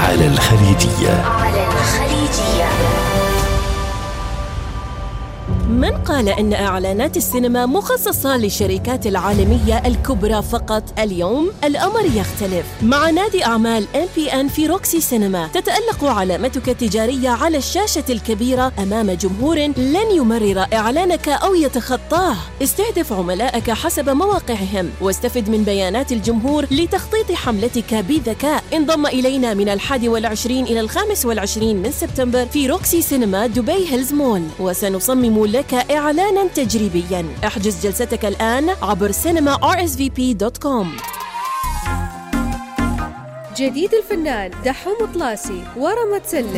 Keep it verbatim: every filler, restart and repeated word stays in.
على الخليجية. على الخليجية. من قال إن إعلانات السينما مخصصة للشركات العالمية الكبرى فقط؟ اليوم الأمر يختلف. مع نادي أعمال إم بي إن في روكسي سينما تتألق علامتك التجارية على الشاشة الكبيرة أمام جمهور لن يمرر إعلانك أو يتخطاه. استهدف عملائك حسب مواقعهم واستفد من بيانات الجمهور لتخطيط حملتك بذكاء. انضم إلينا من الحادي والعشرين إلى الخامس والعشرين من سبتمبر في روكسي سينما دبي هيلز مول، وسنصمم لك إعلاناً تجريبياً. احجز جلستك الآن عبر سينما آر إس في بي دوت كوم. جديد الفنان دحوم طلاسي ورا ما تسلم